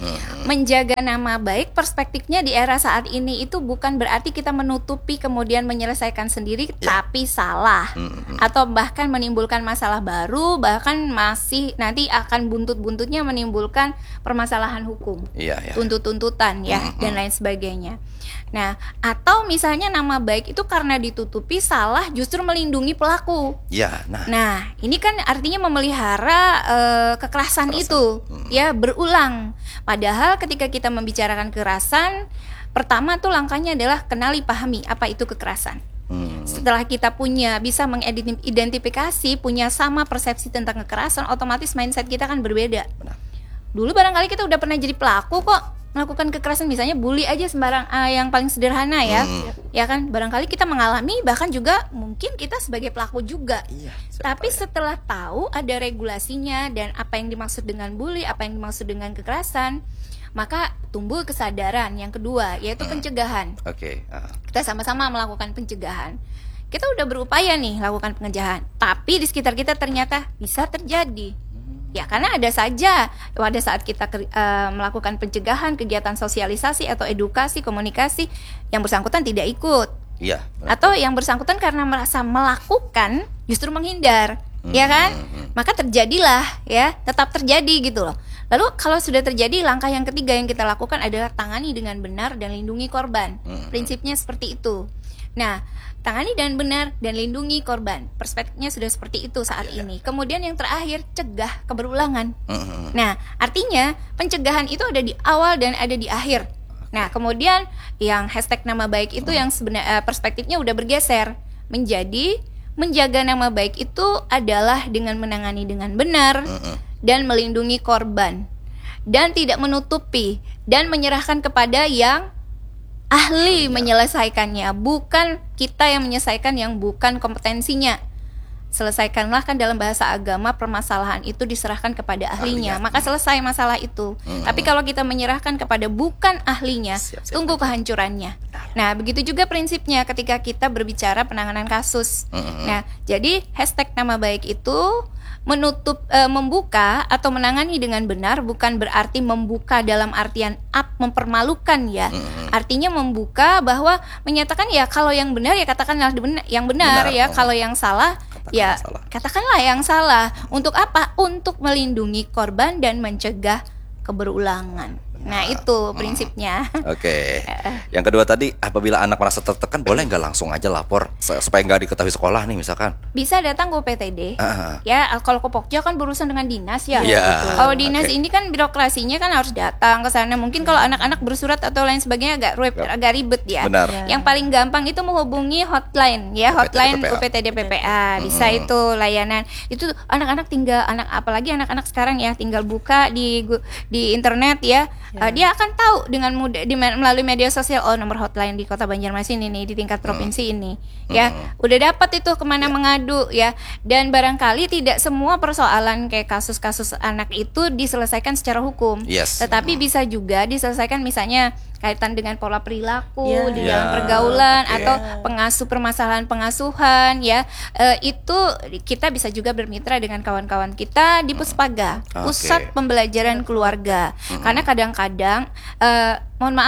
C: Menjaga nama baik, perspektifnya di era saat ini itu bukan berarti kita menutupi kemudian menyelesaikan sendiri tapi salah, atau bahkan menimbulkan masalah baru, bahkan masih nanti akan buntut-buntutnya menimbulkan permasalahan hukum,
B: Iya, iya.
C: tuntut-tuntutan ya, dan lain sebagainya. Nah, atau misalnya nama baik itu karena ditutupi salah justru melindungi pelaku.
B: Iya, nah.
C: Nah, ini kan artinya memelihara eh, kekerasan, itu, ya berulang. Padahal ketika kita membicarakan kekerasan, pertama tuh langkahnya adalah kenali, pahami apa itu kekerasan.
B: Hmm.
C: Setelah kita punya bisa mengidentifikasi, punya sama persepsi tentang kekerasan, otomatis mindset kita kan berbeda.
B: Benar.
C: Dulu barangkali kita udah pernah jadi pelaku kok melakukan kekerasan, misalnya bully aja sembarang, ah, yang paling sederhana ya, ya kan, barangkali kita mengalami, bahkan juga mungkin kita sebagai pelaku juga.
B: Iya, siapa
C: Tapi
B: ya?
C: setelah tahu ada regulasinya dan apa yang dimaksud dengan bully, apa yang dimaksud dengan kekerasan, maka tumbuh kesadaran yang kedua, yaitu pencegahan.
B: Oke. ah.
C: Kita sama-sama melakukan pencegahan. Kita udah berupaya nih lakukan pencegahan, tapi di sekitar kita ternyata bisa terjadi. Ya, karena ada saja pada saat kita ke- eh, melakukan pencegahan, kegiatan sosialisasi atau edukasi, komunikasi, yang bersangkutan tidak ikut.
B: Iya. benar.
C: Atau yang bersangkutan karena merasa melakukan justru menghindar, ya kan? Maka terjadilah, ya, tetap terjadi gitu loh. Lalu kalau sudah terjadi, langkah yang ketiga yang kita lakukan adalah tangani dengan benar dan lindungi korban. Prinsipnya seperti itu. Nah, tangani dengan benar dan lindungi korban. Perspektifnya sudah seperti itu saat ini. Kemudian yang terakhir, cegah keberulangan. Nah, artinya pencegahan itu ada di awal dan ada di akhir. Nah, kemudian yang hashtag nama baik itu yang sebenarnya perspektifnya udah bergeser menjadi menjaga nama baik itu adalah dengan menangani dengan benar dan melindungi korban dan tidak menutupi dan menyerahkan kepada yang ahli menyelesaikannya, bukan kita yang menyelesaikan yang bukan kompetensinya. Selesaikanlah, kan dalam bahasa agama permasalahan itu diserahkan kepada ahlinya, maka selesai masalah itu. Tapi kalau kita menyerahkan kepada bukan ahlinya,
B: Siap, siap,
C: tunggu kehancurannya. Nah, begitu juga prinsipnya ketika kita berbicara penanganan kasus. Nah, jadi hashtag nama baik itu menutup, e, membuka atau menangani dengan benar bukan berarti membuka dalam artian up, mempermalukan ya. Artinya membuka bahwa menyatakan ya kalau yang benar ya katakanlah benar, yang benar,
B: Benar,
C: ya,
B: oh.
C: kalau yang salah
B: Katakan
C: ya
B: yang salah.
C: katakanlah yang salah. Untuk apa? Untuk melindungi korban dan mencegah keberulangan. Nah, itu prinsipnya.
B: Oke. Yang kedua tadi, apabila anak merasa tertekan, boleh nggak langsung aja lapor se- supaya nggak diketahui sekolah nih misalkan?
C: Bisa datang ke U P T D.
B: Ah.
C: Ya, kalau ke Pokja kan berurusan dengan dinas ya.
B: Iya,
C: Kalau dinas
B: oke.
C: ini kan birokrasinya kan harus datang ke sana. Mungkin kalau anak-anak bersurat atau lain sebagainya agak ru- agak ribet ya.
B: Benar.
C: Yang paling gampang itu menghubungi hotline ya, hotline U P T D P P A. Bisa itu layanan. Itu anak-anak tinggal anak apalagi anak-anak sekarang ya tinggal buka di gu- di internet ya. Uh, dia akan tahu dengan mudah di, melalui media sosial, oh nomor hotline di Kota Banjarmasin ini, di tingkat provinsi ini ya, udah dapat itu kemana mengadu ya. Dan barangkali tidak semua persoalan kayak kasus-kasus anak itu diselesaikan secara hukum,
B: Yes.
C: tetapi bisa juga diselesaikan misalnya kaitan dengan pola perilaku
D: Ya.
C: di
B: Ya,
C: dalam pergaulan
B: oke.
C: atau pengasuh permasalahan pengasuhan ya. Eh, itu kita bisa juga bermitra dengan kawan-kawan kita di Puspaga,
B: Oke.
C: Pusat Pembelajaran Keluarga. Karena kadang-kadang eh, mohon maaf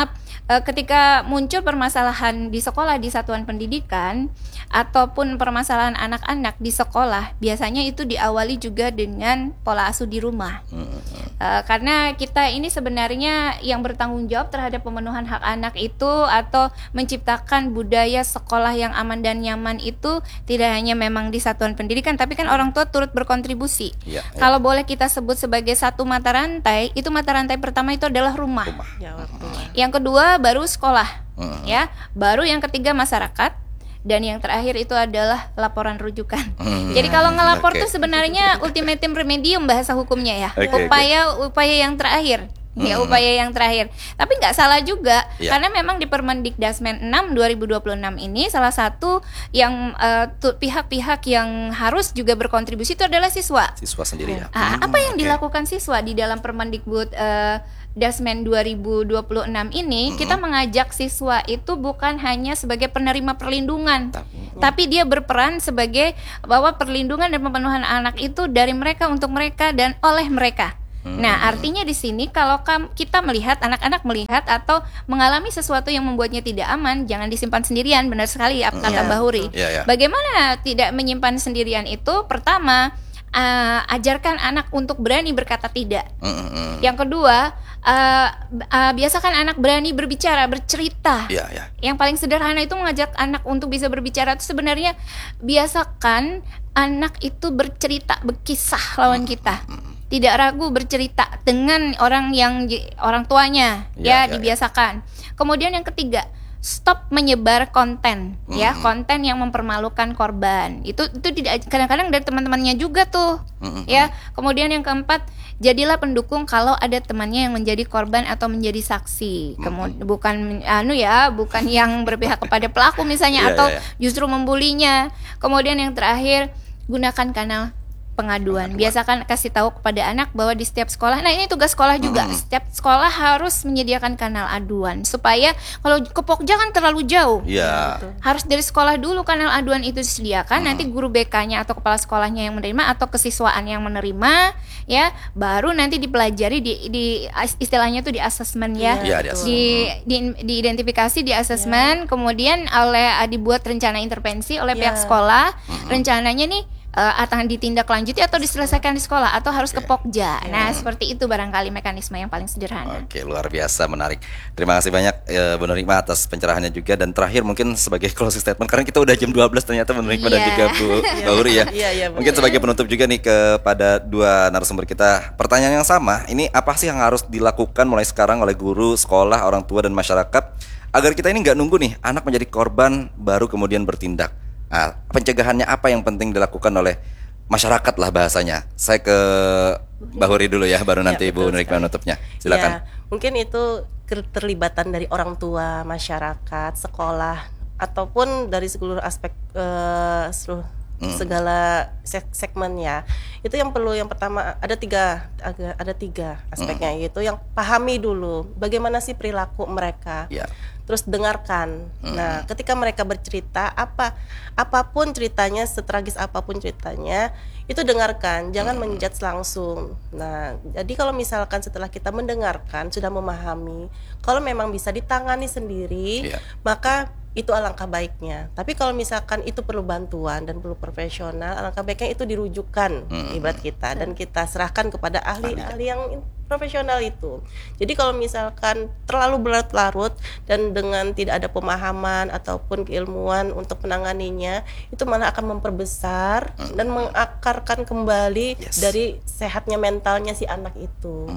C: uh, ketika muncul permasalahan di sekolah, di satuan pendidikan ataupun permasalahan anak-anak di sekolah, biasanya itu diawali juga dengan pola asuh di rumah. Uh, karena kita ini sebenarnya yang bertanggung jawab terhadap pemenuhan hak anak itu atau menciptakan budaya sekolah yang aman dan nyaman itu tidak hanya memang di satuan pendidikan, tapi kan orang tua turut berkontribusi.
B: Ya, ya.
C: Kalau boleh kita sebut sebagai satu mata rantai, itu mata rantai pertama itu adalah rumah.
B: Rumah.
D: Ya, waktu.
C: Yang kedua baru sekolah,
B: Hmm.
C: ya. Baru yang ketiga masyarakat. Dan yang terakhir itu adalah laporan rujukan.
B: Hmm.
C: Jadi kalau ngelapor
B: Oke.
C: tuh sebenarnya ultimatum remedium bahasa hukumnya ya.
B: Oke,
C: upaya upaya yang terakhir. Ya,
B: Hmm.
C: upaya yang terakhir. Tapi nggak salah juga,
B: Ya.
C: karena memang di Permendikdasmen enam dua ribu dua puluh enam ini salah satu yang eh, tu- pihak-pihak yang harus juga berkontribusi itu adalah siswa.
B: Siswa sendiri ya.
C: Ah,
B: Hmm,
C: apa yang
B: oke.
C: dilakukan siswa di dalam Permendikbud eh, Dasmen dua ribu dua puluh enam ini?
B: Hmm.
C: Kita mengajak siswa itu bukan hanya sebagai penerima perlindungan,
B: Tapi-
C: tapi dia berperan sebagai bahwa perlindungan dan pemenuhan anak itu dari mereka untuk mereka dan oleh mereka.
B: Hmm.
C: Nah, artinya di sini kalau kam- kita melihat anak-anak melihat atau mengalami sesuatu yang membuatnya tidak aman, jangan disimpan sendirian. Benar sekali apa kata
D: Iya,
C: Mbak Huri.
B: Iya, iya.
C: Bagaimana tidak menyimpan sendirian itu? Pertama, uh, ajarkan anak untuk berani berkata tidak.
B: Hmm, hmm, hmm.
C: Yang kedua, uh, uh, biasakan anak berani berbicara, bercerita.
B: Iya, iya.
C: Yang paling sederhana itu mengajak anak untuk bisa berbicara itu sebenarnya biasakan anak itu bercerita, berkisah lawan kita. Tidak ragu bercerita dengan orang yang orang tuanya,
B: Ya,
C: ya,
B: ya,
C: dibiasakan. Kemudian yang ketiga, stop menyebar konten, ya,
B: Mm-mm.
C: konten yang mempermalukan korban. Itu itu tidak kadang-kadang dari teman-temannya juga tuh.
B: Mm-mm.
C: Ya. Kemudian yang keempat, jadilah pendukung kalau ada temannya yang menjadi korban atau menjadi saksi. Kemudian bukan anu ya, bukan yang berpihak kepada pelaku misalnya
B: Iya,
C: atau
B: iya, iya.
C: justru membulinya. Kemudian yang terakhir, gunakan kanal pengaduan. Biasakan kasih tahu kepada anak bahwa di setiap sekolah, nah ini tugas sekolah juga,
B: Hmm.
C: setiap sekolah harus menyediakan kanal aduan supaya kalau ke Pokja kan terlalu jauh.
B: Iya.
C: Harus dari sekolah dulu kanal aduan itu disediakan,
B: Hmm.
C: nanti guru B K-nya atau kepala sekolahnya yang menerima atau kesiswaan yang menerima, ya, baru nanti dipelajari di, di istilahnya tuh di asesmen ya.
B: Iya, di
D: betul.
C: Di, di diidentifikasi di asesmen, kemudian oleh uh, dibuat rencana intervensi oleh
D: Ya.
C: pihak sekolah. Rencananya nih uh, akan ditindaklanjuti atau diselesaikan di sekolah atau harus ke Pokja. Nah, seperti itu barangkali mekanisme yang paling sederhana.
B: Oke, luar biasa menarik. Terima kasih banyak eh, Bu Nurikma atas pencerahannya juga, dan terakhir mungkin sebagai closing statement karena kita udah jam dua belas ternyata Bu Nurikma dan
C: Iya.
B: juga Bu Mbak Huri ya.
D: Iya, iya,
B: Mungkin sebagai penutup juga nih kepada dua narasumber kita, pertanyaan yang sama, ini apa sih yang harus dilakukan mulai sekarang oleh guru, sekolah, orang tua dan masyarakat agar kita ini nggak nunggu nih anak menjadi korban baru kemudian bertindak. Nah, pencegahannya apa yang penting dilakukukan oleh masyarakat lah bahasanya. Saya ke Mbak Huri dulu ya, baru
D: Ya,
B: nanti Bu
D: betul
B: Nurikma
D: sekali.
B: nutupnya. Silakan.
D: Ya, mungkin itu keterlibatan dari orang tua, masyarakat, sekolah, ataupun dari seluruh aspek eh, seluruh
B: Hmm.
D: segala seg- segmen ya. Itu yang perlu, yang pertama ada tiga ada, ada tiga aspeknya,
B: Hmm.
D: yaitu yang pahami dulu bagaimana sih perilaku mereka.
B: Ya.
D: Terus dengarkan.
B: Hmm.
D: Nah, ketika mereka bercerita apa apapun ceritanya, setragis apapun ceritanya, itu dengarkan, jangan
B: Hmm.
D: menjudge langsung. Nah, jadi kalau misalkan setelah kita mendengarkan, sudah memahami, kalau memang bisa ditangani sendiri,
B: Iya.
D: maka itu alangkah baiknya. Tapi kalau misalkan itu perlu bantuan dan perlu profesional, alangkah baiknya itu dirujukan
B: Hmm.
D: ibarat kita dan kita serahkan kepada ahli-ahli yang in- profesional itu. Jadi kalau misalkan terlalu berlarut-larut dan dengan tidak ada pemahaman ataupun keilmuan untuk menanganinya, itu malah akan memperbesar dan mengakarkan kembali
B: Yes.
D: dari sehatnya mentalnya si anak itu.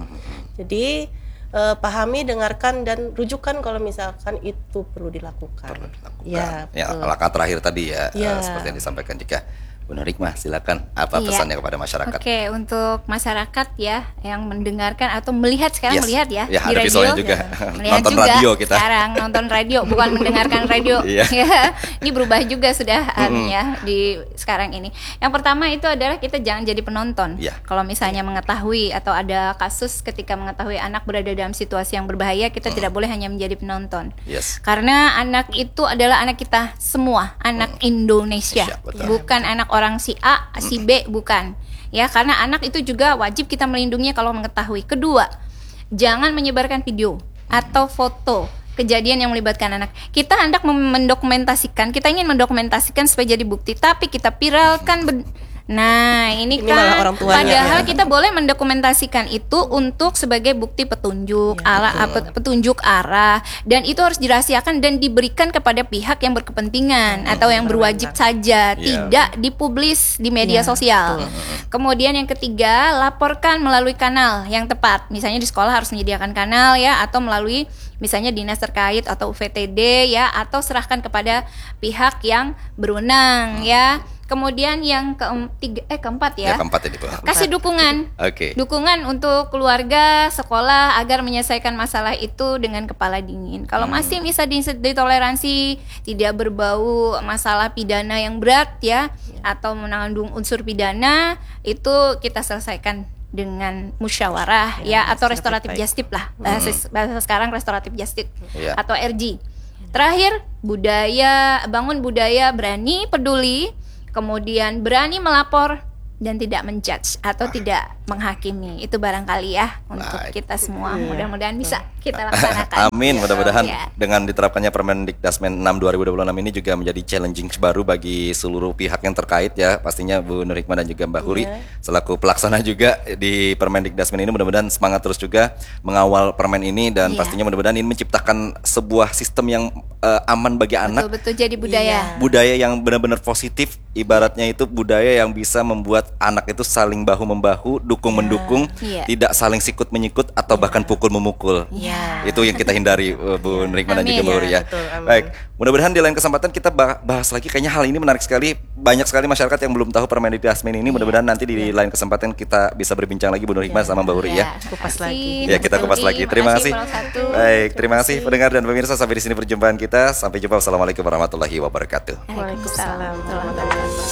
D: Jadi eh, pahami, dengarkan dan rujukan kalau misalkan itu perlu dilakukan.
B: Perlu dilakukan.
D: Ya,
B: Ya,
D: betul.
B: langkah terakhir tadi ya,
D: Ya.
B: eh, seperti yang disampaikan juga Bu Nurikma, silakan apa
C: Iya.
B: pesannya kepada masyarakat?
C: Oke, untuk masyarakat ya yang mendengarkan atau melihat sekarang
B: Yes.
C: melihat ya,
B: Ya,
C: di
B: ada
C: radio,
B: visualnya juga.
C: melihat
B: Nonton
C: juga
B: radio kita.
C: sekarang nonton radio bukan mendengarkan radio.
B: Iya.
C: Ya, ini berubah juga sudah um, ya di sekarang ini. Yang pertama itu adalah kita jangan jadi penonton.
B: Iya.
C: Kalau misalnya mengetahui atau ada kasus ketika mengetahui anak berada dalam situasi yang berbahaya, kita tidak boleh hanya menjadi penonton.
B: Yes.
C: Karena anak itu adalah anak kita semua, anak Indonesia,
B: Indonesia, betul.
C: bukan anak orang si A, si B, bukan. Ya, karena anak itu juga wajib kita melindunginya kalau mengetahui. Kedua, jangan menyebarkan video atau foto kejadian yang melibatkan anak. Kita hendak mem- mendokumentasikan, kita ingin mendokumentasikan supaya jadi bukti, tapi kita viralkan. Ben- nah, ini,
D: Ini malah
C: kan
D: orang tuanya.
C: padahal kita boleh mendokumentasikan itu untuk sebagai bukti petunjuk arah apa- petunjuk arah, dan itu harus dirahasiakan dan diberikan kepada pihak yang berkepentingan atau yang berwajib saja, tidak dipublis di media
D: Ya,
C: sosial. Kemudian yang ketiga, laporkan melalui kanal yang tepat. Misalnya di sekolah harus menyediakan kanal ya, atau melalui misalnya dinas terkait atau U V T D ya, atau serahkan kepada pihak yang berwenang ya. Kemudian yang ketiga eh keempat ya.
B: Ya, keempat ini, Bu.
C: Kasih dukungan.
B: Oke.
C: Dukungan untuk keluarga, sekolah agar menyelesaikan masalah itu dengan kepala dingin. Kalau masih bisa di- ditoleransi, tidak berbau masalah pidana yang berat ya, atau mengandung unsur pidana, itu kita selesaikan dengan musyawarah ya, atau restoratif justice lah. Bahasa, bahasa sekarang restoratif justice
B: Iya.
C: atau R J. Terakhir, budaya bangun budaya berani peduli, kemudian berani melapor dan tidak menjudge atau tidak menghakimi. Itu barangkali ya untuk
B: Baik.
C: kita semua.
D: Iya.
C: Mudah-mudahan bisa kita laksanakan.
B: Amin, mudah-mudahan
C: Ya.
B: dengan diterapkannya Permendikdasmen enam dua ribu dua puluh enam ini juga menjadi challenging baru bagi seluruh pihak yang terkait ya. Pastinya Bu Nur Hikmah dan juga Mbak Huri
D: Iya.
B: selaku pelaksana juga di Permendikdasmen ini, mudah-mudahan semangat terus juga mengawal permen ini, dan
C: Iya.
B: pastinya mudah-mudahan ini menciptakan sebuah sistem yang eh, aman bagi anak.
C: Betul-betul jadi budaya.
B: Budaya yang benar-benar positif, ibaratnya itu budaya yang bisa membuat anak itu saling bahu membahu, dukung mendukung,
C: Iya.
B: tidak saling sikut menyikut atau bahkan pukul memukul.
D: Iya.
B: Itu yang kita hindari, uh, Bu Nurikman dan juga
C: Amin.
B: Bu Huri ya.
D: Iya, betul, amin.
B: Baik, mudah-mudahan di lain kesempatan kita bah- bahas lagi. Kayaknya hal ini menarik sekali. Banyak sekali masyarakat yang belum tahu Permendikdasmen ini. Mudah-mudahan nanti di lain kesempatan kita bisa berbincang lagi, Bu Nurikman sama Mbak Huri ya.
D: Kupas
C: makasih.
D: lagi.
B: Ya, kita kupas lagi. Terima kasih.
C: Makasih, Pro Satu.
B: Baik, terima kasih pendengar dan pemirsa, sampai di sini perjumpaan kita. Sampai jumpa. Wassalamualaikum warahmatullahi wabarakatuh.
D: Waalaikumsalam warahmatullahi wabarakatuh.